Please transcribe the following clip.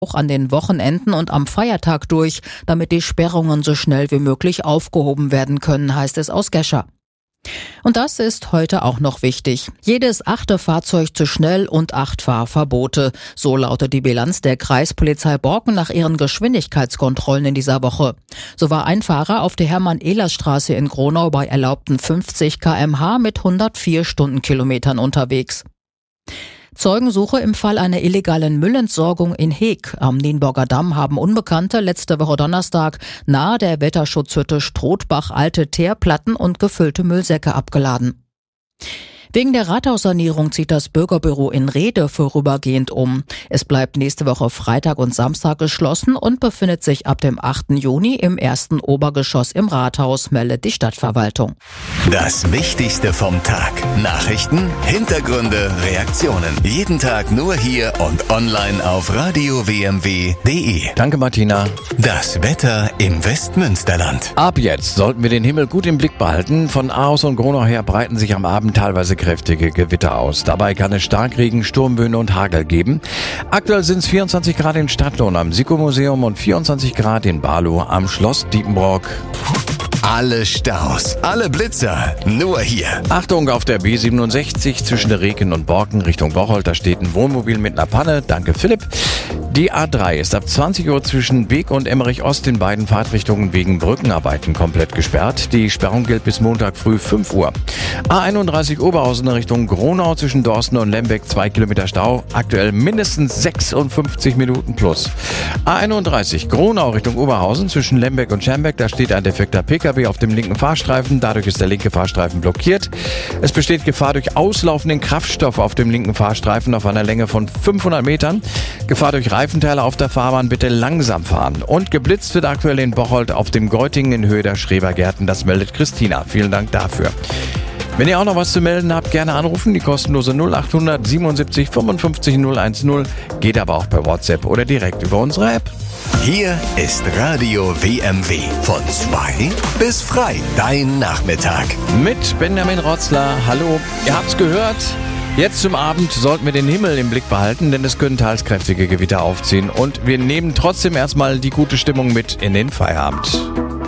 auch an den Wochenenden und am Feiertag durch, damit die Sperrungen so schnell wie möglich aufgehoben werden können, heißt es aus Gescher. Und das ist heute auch noch wichtig. Jedes 8. Fahrzeug zu schnell und 8 Fahrverbote. So lautet die Bilanz der Kreispolizei Borken nach ihren Geschwindigkeitskontrollen in dieser Woche. So war ein Fahrer auf der Hermann-Ehlers-Straße in Gronau bei erlaubten 50 km/h mit 104 Stundenkilometern unterwegs. Zeugensuche im Fall einer illegalen Müllentsorgung in Heeg. Am Nienburger Damm haben Unbekannte letzte Woche Donnerstag nahe der Wetterschutzhütte Strothbach alte Teerplatten und gefüllte Müllsäcke abgeladen. Wegen der Rathaussanierung zieht das Bürgerbüro in Rhede vorübergehend um. Es bleibt nächste Woche Freitag und Samstag geschlossen und befindet sich ab dem 8. Juni im 1. Obergeschoss im Rathaus, meldet die Stadtverwaltung. Das Wichtigste vom Tag. Nachrichten, Hintergründe, Reaktionen. Jeden Tag nur hier und online auf radiowmw.de. Danke, Martina. Das Wetter im Westmünsterland. Ab jetzt sollten wir den Himmel gut im Blick behalten. Von Aarhus und Gronau her breiten sich am Abend teilweise kräftige Gewitter aus. Dabei kann es Starkregen, Sturmböen und Hagel geben. Aktuell sind es 24 Grad in Stadtlohn am Siko-Museum und 24 Grad in Barlow am Schloss Diepenbrock. Alle Staus, alle Blitzer, nur hier. Achtung, auf der B67 zwischen der Reken und Borken Richtung Bocholt, da steht ein Wohnmobil mit einer Panne. Danke, Philipp. Die A3 ist ab 20 Uhr zwischen Beek und Emmerich Ost in beiden Fahrtrichtungen wegen Brückenarbeiten komplett gesperrt. Die Sperrung gilt bis Montag früh 5 Uhr. A31 Oberhausen Richtung Gronau zwischen Dorsten und Lembeck 2 Kilometer Stau. Aktuell mindestens 56 Minuten plus. A31 Gronau Richtung Oberhausen zwischen Lembeck und Schermbeck, da steht ein defekter PKW auf dem linken Fahrstreifen. Dadurch ist der linke Fahrstreifen blockiert. Es besteht Gefahr durch auslaufenden Kraftstoff auf dem linken Fahrstreifen auf einer Länge von 500 Metern. Gefahr durch Reifenteile auf der Fahrbahn, bitte langsam fahren. Und geblitzt wird aktuell in Bocholt auf dem Geutingen in Höhe der Schrebergärten. Das meldet Christina. Vielen Dank dafür. Wenn ihr auch noch was zu melden habt, gerne anrufen. Die kostenlose 0800 77 55 010. Geht aber auch per WhatsApp oder direkt über unsere App. Hier ist Radio WMW. Von 2 bis frei. Dein Nachmittag. Mit Benjamin Rotzler. Hallo. Ihr habt's gehört. Jetzt zum Abend sollten wir den Himmel im Blick behalten, denn es können teils kräftige Gewitter aufziehen. Und wir nehmen trotzdem erstmal die gute Stimmung mit in den Feierabend.